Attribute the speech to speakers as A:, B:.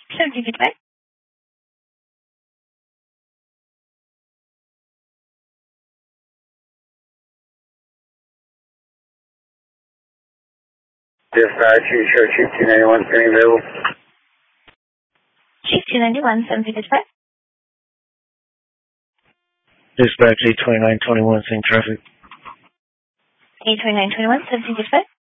A: 75.
B: Dispatch, you show Chief 291 standing available.
A: Chief 291, 70 dispatch.
C: Dispatch 82921, same traffic.
A: 82921, 70 dispatch.